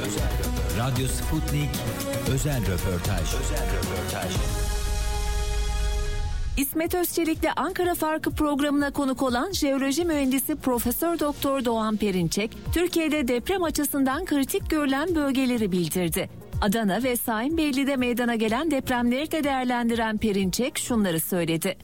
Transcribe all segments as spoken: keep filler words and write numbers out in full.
Radyo Sputnik özel röportaj. Özel röportaj. İsmet Özçelik'le Ankara Farkı programına konuk olan jeoloji mühendisi Profesör Doktor Doğan Perinçek, Türkiye'de deprem açısından kritik görülen bölgeleri bildirdi. Adana ve Saimbeyli'de meydana gelen depremleri de değerlendiren Perinçek şunları söyledi.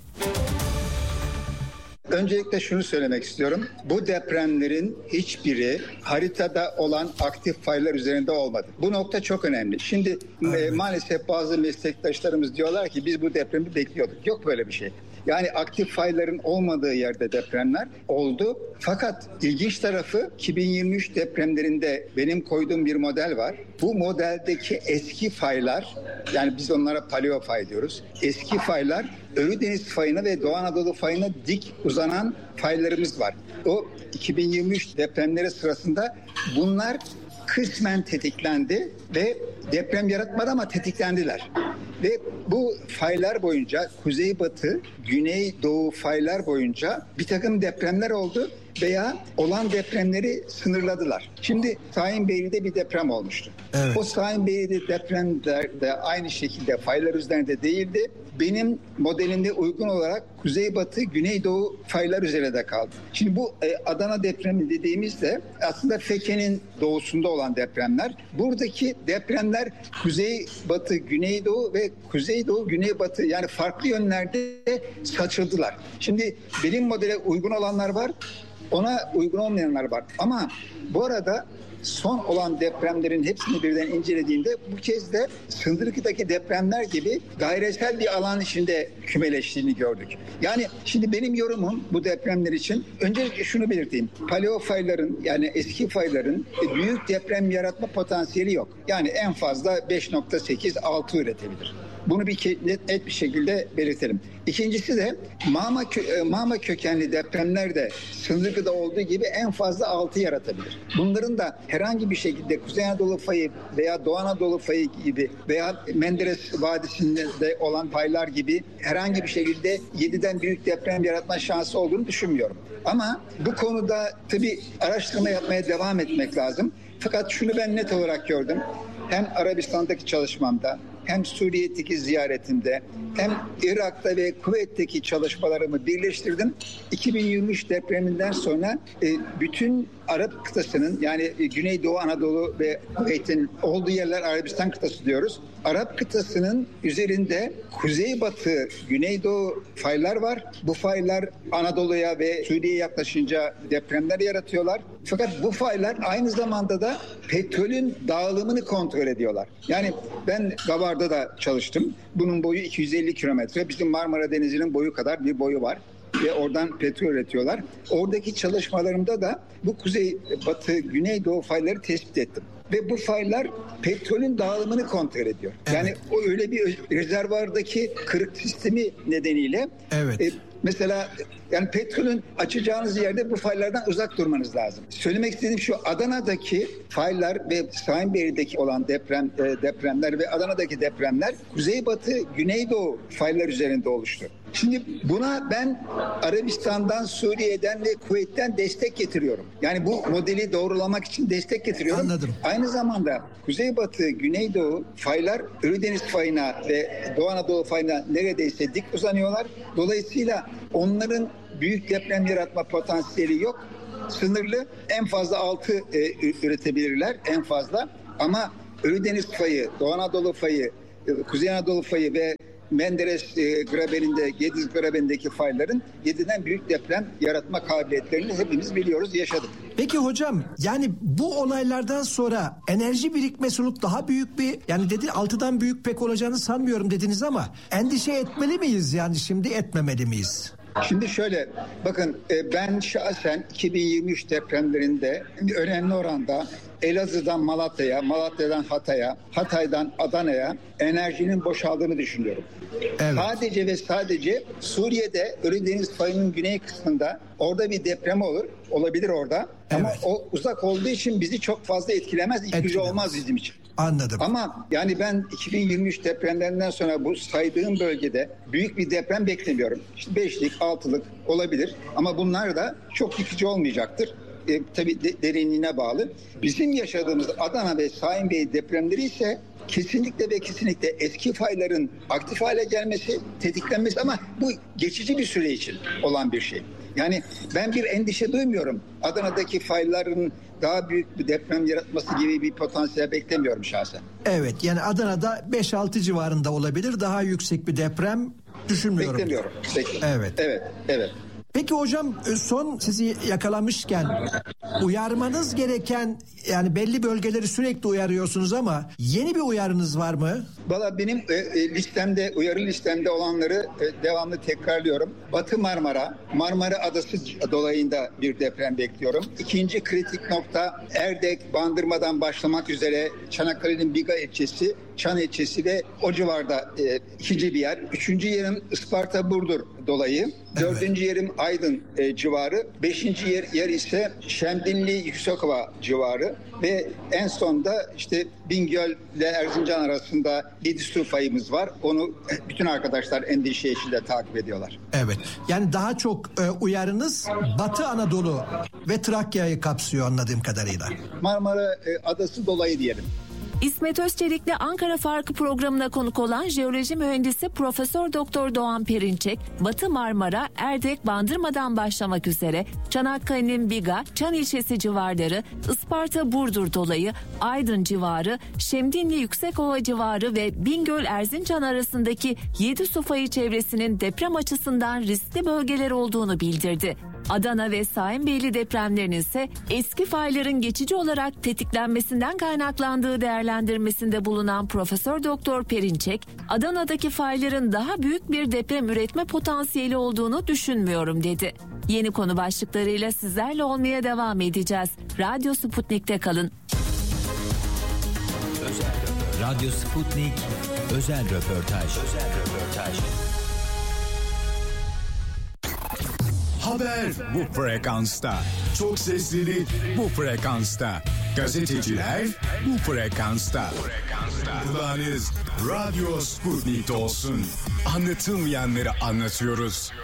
Öncelikle şunu söylemek istiyorum. Bu depremlerin hiçbiri haritada olan aktif faylar üzerinde olmadı. Bu nokta çok önemli. Şimdi e, maalesef bazı meslektaşlarımız diyorlar ki biz bu depremi bekliyorduk. Yok böyle bir şey. Yani aktif fayların olmadığı yerde depremler oldu. Fakat ilginç tarafı iki bin yirmi üç depremlerinde benim koyduğum bir model var. Bu modeldeki eski faylar, yani biz onlara paleofay diyoruz. Eski faylar Ölüdeniz fayına ve Doğu Anadolu fayına dik uzanan faylarımız var. O iki bin yirmi üç depremleri sırasında bunlar kısmen tetiklendi ve deprem yaratmadı ama tetiklendiler. Ve bu faylar boyunca kuzeybatı, güneydoğu faylar boyunca bir takım depremler oldu veya olan depremleri sınırladılar. Şimdi Saimbeyli'de bir deprem olmuştu. Evet. O Saimbeyli'de depremler de aynı şekilde faylar üzerinde değildi. Benim modelimde uygun olarak kuzeybatı, güneydoğu faylar üzerinde kaldı. Şimdi bu e, Adana depremi dediğimizde aslında Fekke'nin doğusunda olan depremler. Buradaki depremler kuzeybatı, güneydoğu ve kuzeydoğu, güneybatı, yani farklı yönlerde saçıldılar. Şimdi benim modele uygun olanlar var, ona uygun olmayanlar var. Ama bu arada son olan depremlerin hepsini birden incelediğinde bu kez de Sındırgı'daki depremler gibi dairesel bir alan içinde kümeleştiğini gördük. Yani şimdi benim yorumum bu depremler için, öncelikle şunu belirteyim. Paleofayların, yani eski fayların büyük deprem yaratma potansiyeli yok. Yani en fazla beş nokta sekiz altı üretebilir. Bunu bir net, net bir şekilde belirtelim. İkincisi de mağma, kö, mağma kökenli depremler de Sındırgı'da olduğu gibi en fazla altı yaratabilir. Bunların da herhangi bir şekilde Kuzey Anadolu fayı veya Doğu Anadolu fayı gibi veya Menderes Vadisi'nde olan faylar gibi herhangi bir şekilde yediden büyük deprem yaratma şansı olduğunu düşünmüyorum. Ama bu konuda tabii araştırma yapmaya devam etmek lazım. Fakat şunu ben net olarak gördüm. Hem Arabistan'daki çalışmamda, hem Suriye'deki ziyaretimde, hem Irak'ta ve Kuveyt'teki çalışmalarımı birleştirdim. iki bin yirmi üç depreminden sonra e, bütün Arap kıtasının, yani e, Güneydoğu Anadolu ve Kuveyt'in olduğu yerler Arabistan kıtası diyoruz. Arap kıtasının üzerinde kuzeybatı, güneydoğu faylar var. Bu faylar Anadolu'ya ve Suriye'ye yaklaşınca depremler yaratıyorlar. Fakat bu faylar aynı zamanda da petrolün dağılımını kontrol ediyorlar. Yani ben Gavar'da da çalıştım. Bunun boyu iki yüz elli kilometre. Bizim Marmara Denizi'nin boyu kadar bir boyu var. Ve oradan petrol üretiyorlar. Oradaki çalışmalarımda da bu kuzey, batı, güneydoğu fayları tespit ettim. Ve bu faylar petrolün dağılımını kontrol ediyor. Evet. Yani o öyle bir rezervuardaki kırık sistemi nedeniyle evet. e, mesela yani petrolün açacağınız yerde bu faylardan uzak durmanız lazım. Söylemek istediğim şu: Adana'daki faylar ve Saimbeyli'deki olan deprem e, depremler ve Adana'daki depremler kuzeybatı, güneydoğu faylar üzerinde oluştu. Şimdi buna ben Arabistan'dan, Suriye'den ve Kuveyt'ten destek getiriyorum. Yani bu modeli doğrulamak için destek getiriyorum. Anladım. Aynı zamanda kuzeybatı, güneydoğu faylar Ölüdeniz fayına ve Doğu Anadolu fayına neredeyse dik uzanıyorlar. Dolayısıyla onların büyük deprem yaratma potansiyeli yok. Sınırlı, en fazla altı e, üretebilirler en fazla. Ama Ölüdeniz fayı, Doğu Anadolu fayı, Kuzey Anadolu fayı ve Menderes e, grabeninde, Gediz grabenindeki fayların yediden büyük deprem yaratma kabiliyetlerini hepimiz biliyoruz, yaşadık. Peki hocam, yani bu olaylardan sonra enerji birikmesi olup daha büyük bir, yani dedi altıdan büyük pek olacağını sanmıyorum dediniz ama endişe etmeli miyiz, yani şimdi etmemeli miyiz? Şimdi şöyle bakın, ben şahsen iki bin yirmi üç depremlerinde önemli oranda Elazığ'dan Malatya'ya, Malatya'dan Hatay'a, Hatay'dan Adana'ya enerjinin boşaldığını düşünüyorum. Evet. Sadece ve sadece Suriye'de Ölüdeniz fayının güney kısmında orada bir deprem olur, olabilir orada. Evet. Ama o uzak olduğu için bizi çok fazla etkilemez, yıkıcı olmaz bizim için. Anladım. Ama yani ben iki bin yirmi üç depremlerinden sonra bu saydığım bölgede büyük bir deprem beklemiyorum. İşte beşlik, altılık olabilir ama bunlar da çok yıkıcı olmayacaktır. e, tabii de, derinliğine bağlı. Bizim yaşadığımız Adana ve Saim Bey depremleri ise kesinlikle ve kesinlikle eski fayların aktif hale gelmesi, tetiklenmesi ama bu geçici bir süre için olan bir şey. Yani ben bir endişe duymuyorum. Adana'daki fayların daha büyük bir deprem yaratması gibi bir potansiyel beklemiyorum şahsen. Evet, yani Adana'da beş altı civarında olabilir. Daha yüksek bir deprem düşünmüyorum. Beklemiyorum. Beklemiyorum. Evet. Evet, evet. Peki hocam, son sizi yakalamışken uyarmanız gereken, yani belli bölgeleri sürekli uyarıyorsunuz ama yeni bir uyarınız var mı? Valla benim e, e, listemde, uyarı listemde olanları e, devamlı tekrarlıyorum. Batı Marmara, Marmara Adası dolayında bir deprem bekliyorum. İkinci kritik nokta Erdek, Bandırma'dan başlamak üzere Çanakkale'nin Biga ilçesi, Çan ilçesi ve o civarda e, ikinci bir yer. Üçüncü yerim Isparta Burdur dolayı. Dördüncü evet. yerim Aydın e, civarı. Beşinci yer, yer ise Şemdinli Yüksekova civarı. Ve en sonda işte Bingöl ile Erzincan arasında yedi su fayımız var. Onu bütün arkadaşlar endişe içinde takip ediyorlar. Evet. Yani daha çok e, uyarınız Batı Anadolu ve Trakya'yı kapsıyor anladığım kadarıyla. Marmara e, Adası dolayı diyelim. İsmet Özçelik'le Ankara Farkı programına konuk olan jeoloji mühendisi Profesör Doktor Doğan Perinçek, Batı Marmara, Erdek, Bandırma'dan başlamak üzere Çanakkale'nin Biga, Çan ilçesi civarları, Isparta Burdur dolayı, Aydın civarı, Şemdinli Yüksekova civarı ve Bingöl Erzincan arasındaki yedi su fayı çevresinin deprem açısından riskli bölgeler olduğunu bildirdi. Adana ve Saimbeyli depremlerinin ise eski fayların geçici olarak tetiklenmesinden kaynaklandığı değerlendirmesinde bulunan Profesör Doktor Perinçek, Adana'daki fayların daha büyük bir deprem üretme potansiyeli olduğunu düşünmüyorum dedi. Yeni konu başlıklarıyla sizlerle olmaya devam edeceğiz. Radyo Sputnik'te kalın. Radyo Sputnik özel röportaj. Özel röportaj. Haber bu frekansta. Çok seslilik bu frekansta. Gazeteciler bu frekansta. Kulağınız Radyo Sputnik'te olsun. Anlatılmayanları anlatıyoruz.